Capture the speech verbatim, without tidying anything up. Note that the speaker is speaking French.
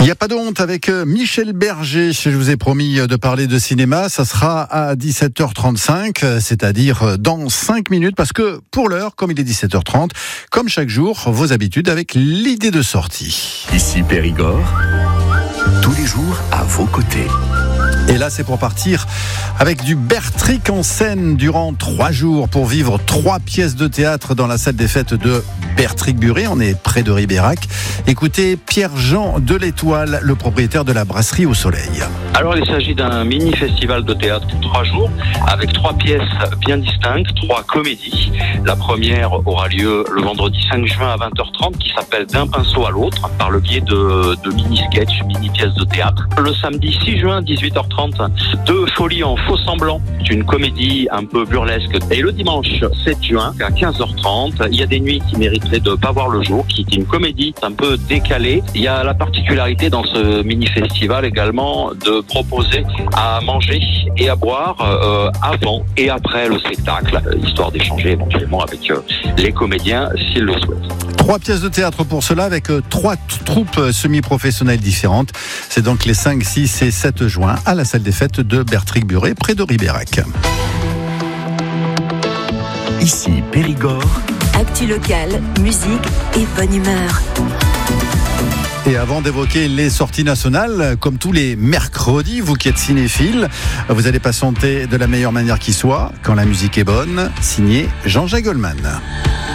Il n'y a pas de honte avec Michel Berger. Je vous ai promis de parler de cinéma. Ça sera à dix-sept heures trente-cinq, c'est-à-dire dans cinq minutes, parce que pour l'heure, comme il est dix-sept heures trente, comme chaque jour, vos habitudes avec l'idée de sortie. Ici Périgord, tous les jours à vos côtés. Et là, c'est pour partir avec du Bertrick en scène durant trois jours pour vivre trois pièces de théâtre dans la salle des fêtes de Bertrick-Buré. On est près de Ribérac. Écoutez Pierre-Jean de l'Étoile, le propriétaire de la brasserie au Soleil. Alors, il s'agit d'un mini-festival de théâtre pour trois jours avec trois pièces bien distinctes, trois comédies. La première aura lieu le vendredi cinq juin à vingt heures trente qui s'appelle D'un pinceau à l'autre par le biais de, de mini-sketch, mini-pièces de théâtre. Le samedi six juin, dix-huit heures trente, de Folie en faux semblant. C'est une comédie un peu burlesque. Et le dimanche sept juin à quinze heures trente, il y a des nuits qui mériteraient de pas voir le jour, qui est une comédie un peu décalée. Il y a la particularité dans ce mini-festival également de proposer à manger et à boire euh, avant et après le spectacle, histoire d'échanger éventuellement avec euh, les comédiens s'ils le souhaitent. Trois pièces de théâtre pour cela avec euh, trois t- troupes semi-professionnelles différentes. C'est donc les cinq, six et sept juin à la salle des fêtes de Bertrick-Buré, près de Ribérac. Ici Périgord. Actu locale, musique et bonne humeur. Et avant d'évoquer les sorties nationales, comme tous les mercredis, vous qui êtes cinéphiles, vous allez patienter de la meilleure manière qui soit, quand la musique est bonne, signé Jean-Jacques Goldman.